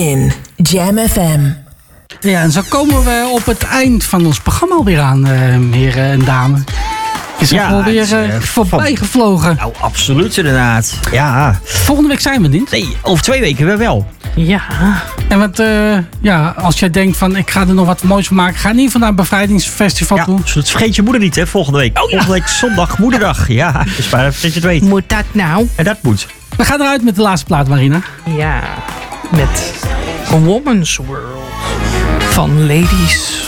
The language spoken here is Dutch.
in Jam FM. Ja, en zo komen we op het eind van ons programma alweer aan, heren en dames. Is er alweer voorbij gevlogen? Nou, absoluut inderdaad. Ja. Volgende week zijn we niet. Nee, over 2 weken weer wel. Ja. En want, als jij denkt van ik ga er nog wat moois van maken, ga in ieder geval naar een bevrijdingsfestival toe. Dus vergeet je moeder niet, hè, volgende week. Volgende week zondag, moederdag. Ja, dus maar dat je het weet. Moet dat nou? En dat moet. We gaan eruit met de laatste plaat, Marina. Ja, met A Woman's World van Ladies